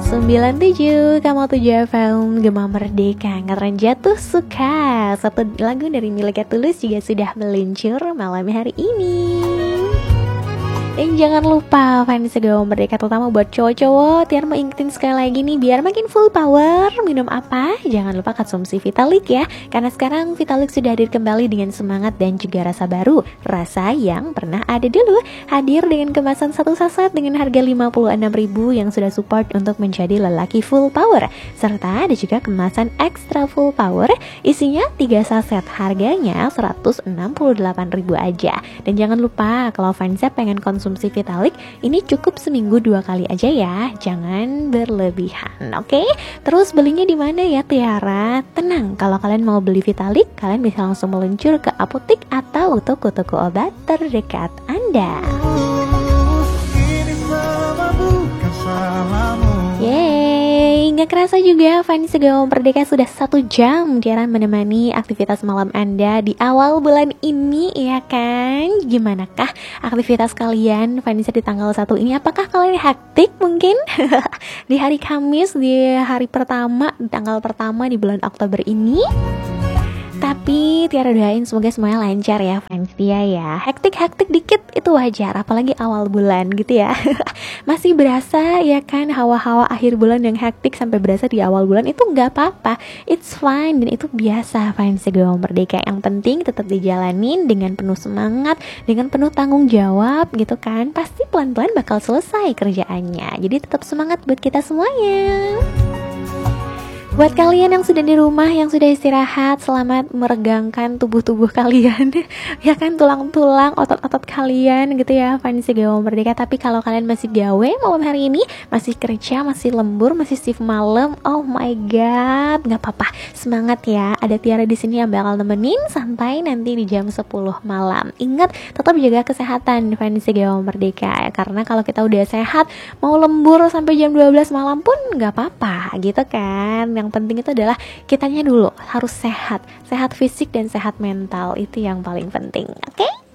97 Kamu 7 FM Gema Merdeka Ngeran Jatuh Suka. Satu lagu dari miliknya Tulus juga sudah meluncur malam hari ini. Dan jangan lupa fans Gema Merdeka, terutama buat cowok-cowok, Tiar mau ingetin sekali lagi nih, biar makin full power. Minum apa? Jangan lupa konsumsi Vitalik ya, karena sekarang Vitalik sudah hadir kembali dengan semangat dan juga rasa baru. Rasa yang pernah ada dulu, hadir dengan kemasan satu saset dengan harga 56.000 yang sudah support untuk menjadi lelaki full power. Serta ada juga kemasan extra full power, isinya 3 saset, harganya 168.000 aja. Dan jangan lupa kalau fansnya pengen konsumsi Vitalik, ini cukup seminggu 2 kali aja ya, jangan berlebihan, oke? Terus belinya di mana ya Tiara? Tenang, kalau kalian mau beli Vitalik, kalian bisa langsung meluncur ke apotek atau toko-toko obat terdekat Anda. Yeay, gak kerasa juga fans Gema Merdeka sudah 1 jam Tiara menemani aktivitas malam Anda di awal bulan ini, ya kan? Gimanakah aktivitas kalian fans di tanggal 1 ini? Apakah kalian hektik mungkin? Di hari Kamis, di hari pertama, di tanggal pertama di bulan Oktober ini? Tapi Tiara doain semoga semuanya lancar ya fans dia ya. Hektik-hektik dikit itu wajar, apalagi awal bulan gitu ya. Masih berasa ya kan hawa-hawa akhir bulan yang hektik sampai berasa di awal bulan, itu nggak apa-apa. It's fine dan itu biasa fans Gema Merdeka. Yang penting tetap dijalanin dengan penuh semangat, dengan penuh tanggung jawab gitu kan. Pasti pelan-pelan bakal selesai kerjaannya. Jadi tetap semangat buat kita semuanya. Buat kalian yang sudah di rumah, yang sudah istirahat, selamat meregangkan tubuh-tubuh kalian. Ya kan, tulang-tulang, otot-otot kalian gitu ya, fans Gema Merdeka. Tapi kalau kalian masih gawe malam hari ini, masih kerja, masih lembur, masih shift malam, oh my god, gak apa-apa, semangat ya. Ada Tiara di sini yang bakal nemenin sampai nanti di jam 10 malam. Ingat, tetap jaga kesehatan fans Gema Merdeka ya. Karena kalau kita udah sehat, mau lembur sampai jam 12 malam pun gak apa-apa gitu kan. Yang penting itu adalah kitanya dulu harus sehat fisik dan sehat mental, itu yang paling penting, oke?